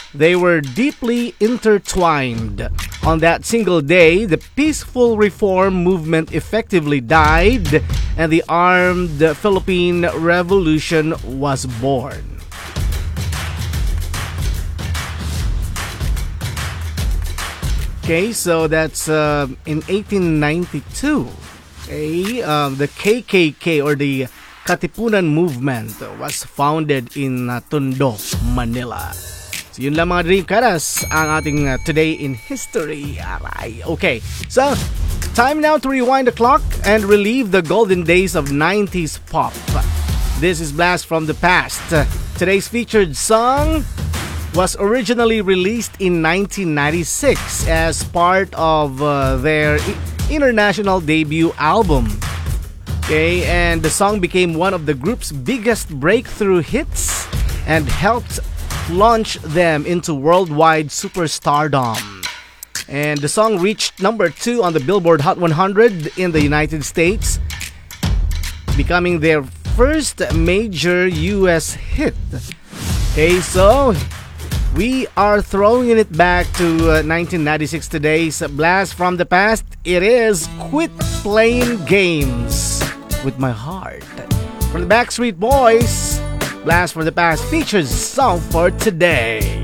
They were deeply intertwined. On that single day, the peaceful reform movement effectively died and the armed Philippine Revolution was born. Okay, so that's in 1892. Okay, the KKK or the Katipunan movement was founded in Tondo, Manila. So yun lang mga Dream Karas ang ating Today in History. Aray. Okay, so time now to rewind the clock and relive the golden days of 90s pop. This is Blast from the Past. Today's featured song was originally released in 1996 as part of their international debut album. Okay, and the song became one of the group's biggest breakthrough hits and helped launch them into worldwide superstardom. And the song reached number 2 on the Billboard Hot 100 in the United States, becoming their first major US hit. Okay, so we are throwing it back to 1996 today's Blast from the Past. It is Quit Playing Games with My Heart. From the Backstreet Boys, Blast from the Past features Song for Today.